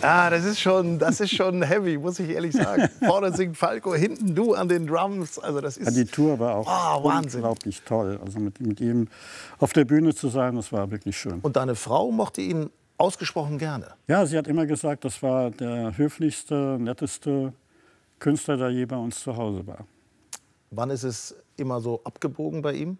Ah, das ist schon heavy, muss ich ehrlich sagen. Vorne singt Falco, hinten du an den Drums. Also das ist, Ja, die Tour war auch unglaublich toll. Also mit ihm auf der Bühne zu sein, das war wirklich schön. Und deine Frau mochte ihn ausgesprochen gerne? Ja, sie hat immer gesagt, das war der höflichste, netteste Künstler, der je bei uns zu Hause war. Wann ist es immer so abgebogen bei ihm?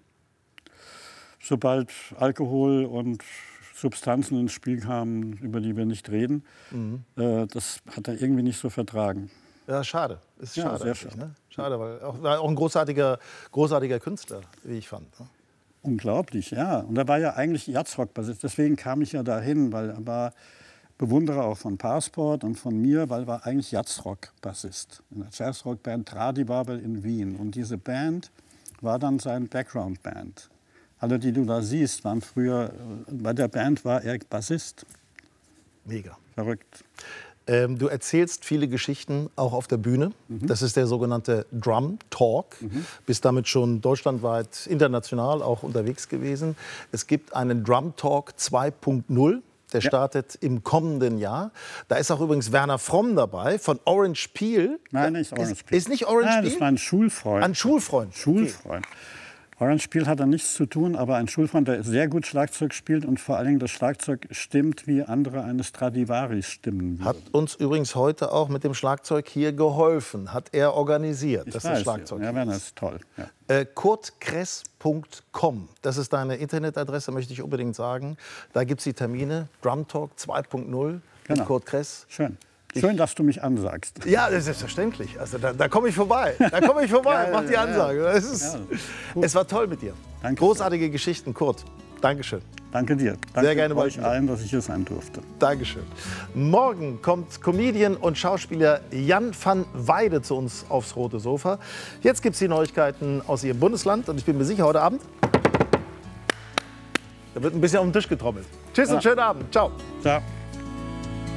Sobald Alkohol und Substanzen ins Spiel kamen, über die wir nicht reden, das hat er irgendwie nicht so vertragen. Ja, schade. Ist schade. Ja, sehr schade. Ne? Schade, weil war auch ein großartiger Künstler, wie ich fand. Ne? Unglaublich, ja. Und er war ja eigentlich Jazzrock-Bassist. Deswegen kam ich ja dahin, weil er war Bewunderer auch von Passport und von mir, weil er war eigentlich Jazzrock-Bassist. In der Jazzrock-Band Tradibabel in Wien. Und diese Band war dann sein Background-Band. Alle, die du da siehst, waren früher, bei der Band war er Bassist. Mega. Verrückt. Du erzählst viele Geschichten auch auf der Bühne. Das ist der sogenannte Drum Talk. Bist damit schon deutschlandweit, international auch unterwegs gewesen. Es gibt einen Drum Talk 2.0. Der startet im kommenden Jahr. Da ist auch übrigens Werner Fromm dabei von Orange Peel. Nein, nicht Orange Peel. Ist nicht Orange Peel? Das war ein Schulfreund. Ein Schulfreund. Schulfreund. Okay. Orange Peel hat da nichts zu tun, aber ein Schulfreund, der sehr gut Schlagzeug spielt und vor allen Dingen das Schlagzeug stimmt, wie andere eine Stradivari stimmen würden. Hat uns übrigens heute auch mit dem Schlagzeug hier geholfen. Hat er organisiert, dass das Schlagzeug ja, Werner ist toll. Ja. kurtkress.com, das ist deine Internetadresse, möchte ich unbedingt sagen. Da gibt es die Termine, Drum Talk 2.0 mit Kurt Kress. Schön. Schön, dass du mich ansagst. Ja, das ist selbstverständlich. Also da komme ich vorbei. Da komme ich vorbei, mach die Ansage. Es war toll mit dir. Danke. Großartige Geschichten, Kurt. Dankeschön. Danke dir. Danke Sehr gerne euch allen, dass ich hier sein durfte. Dankeschön. Morgen kommt Comedian und Schauspieler Jan van Weide zu uns aufs rote Sofa. Jetzt gibt es die Neuigkeiten aus Ihrem Bundesland. Und ich bin mir sicher, heute Abend, da wird ein bisschen auf den Tisch getrommelt. Tschüss und schönen Abend. Ciao. Ciao.